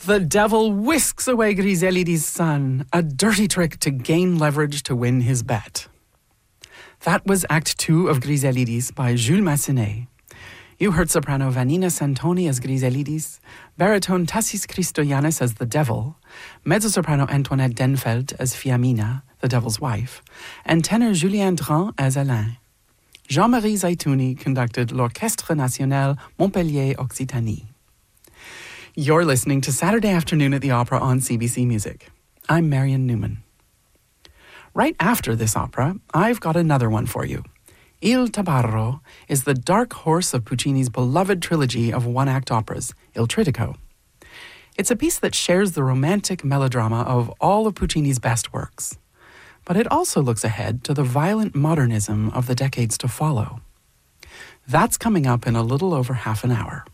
The devil whisks away Griselidis' son, a dirty trick to gain leverage to win his bet. That was Act 2 of Griselidis by Jules Massenet. You heard soprano Vanina Santoni as Griselidis, baritone Tassis Christoyannis as the devil, mezzo-soprano Antoinette Denfeld as Fiamina, the devil's wife, and tenor Julien Dran as Alain. Jean-Marie Zaitouni conducted l'Orchestre National Montpellier Occitanie. You're listening to Saturday Afternoon at the Opera on CBC Music. I'm Marion Newman. Right after this opera, I've got another one for you. Il Tabarro is the dark horse of Puccini's beloved trilogy of one-act operas, Il Trittico. It's a piece that shares the romantic melodrama of all of Puccini's best works. But it also looks ahead to the violent modernism of the decades to follow. That's coming up in a little over half an hour.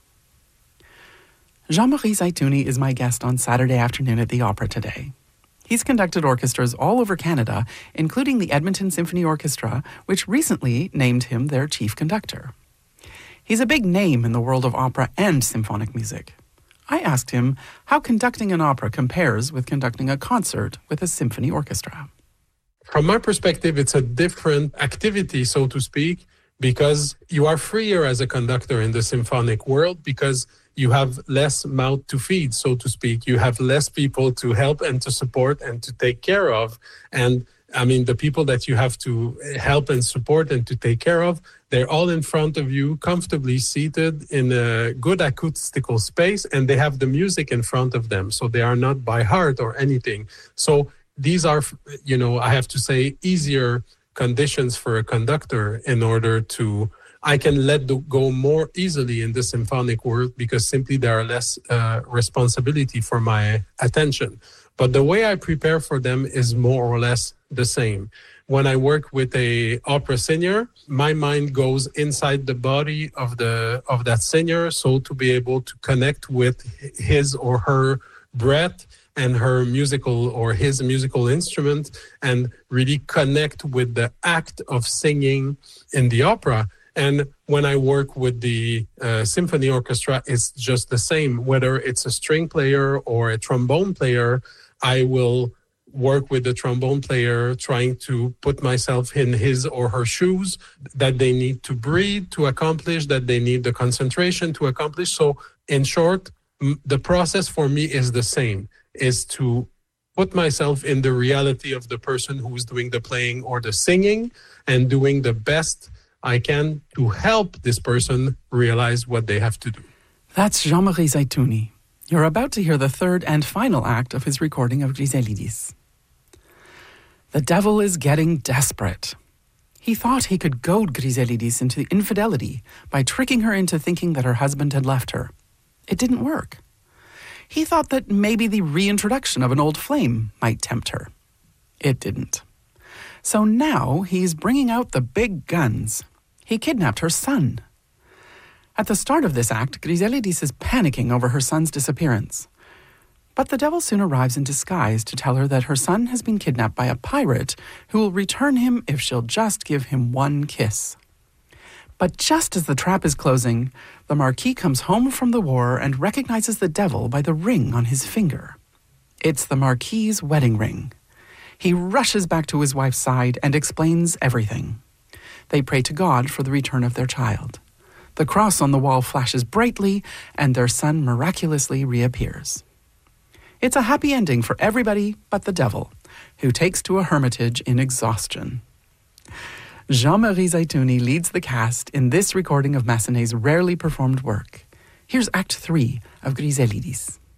Jean-Marie Zaitouni is my guest on Saturday Afternoon at the Opera today. He's conducted orchestras all over Canada, including the Edmonton Symphony Orchestra, which recently named him their chief conductor. He's a big name in the world of opera and symphonic music. I asked him how conducting an opera compares with conducting a concert with a symphony orchestra. From my perspective, it's a different activity, so to speak, because you are freer as a conductor in the symphonic world because you have less mouth to feed, so to speak. You have less people to help and to support and to take care of. And I mean, the people that you have to help and support and to take care of, they're all in front of you, comfortably seated in a good acoustical space, and they have the music in front of them. So they are not by heart or anything. So these are, I have to say, easier conditions for a conductor in order to I can let go more easily in the symphonic world because simply there are less responsibility for my attention. But the way I prepare for them is more or less the same. When I work with a opera singer, my mind goes inside the body of that singer, so to be able to connect with his or her breath and her musical or his musical instrument and really connect with the act of singing in the opera. And when I work with the symphony orchestra, it's just the same. Whether it's a string player or a trombone player, I will work with the trombone player, trying to put myself in his or her shoes, that they need to breathe to accomplish, that they need the concentration to accomplish. So in short, the process for me is the same, is to put myself in the reality of the person who's doing the playing or the singing and doing the best I can to help this person realize what they have to do. That's Jean-Marie Zaitouni. You're about to hear the third and final act of his recording of Griselidis. The devil is getting desperate. He thought he could goad Griselidis into infidelity by tricking her into thinking that her husband had left her. It didn't work. He thought that maybe the reintroduction of an old flame might tempt her. It didn't. So now he's bringing out the big guns. He kidnapped her son. At the start of this act, Griselidis is panicking over her son's disappearance. But the devil soon arrives in disguise to tell her that her son has been kidnapped by a pirate who will return him if she'll just give him one kiss. But just as the trap is closing, the Marquis comes home from the war and recognizes the devil by the ring on his finger. It's the Marquis's wedding ring. He rushes back to his wife's side and explains everything. They pray to God for the return of their child. The cross on the wall flashes brightly, and their son miraculously reappears. It's a happy ending for everybody but the devil, who takes to a hermitage in exhaustion. Jean-Marie Zaitouni leads the cast in this recording of Massenet's rarely performed work. Here's Act 3 of Griselidis.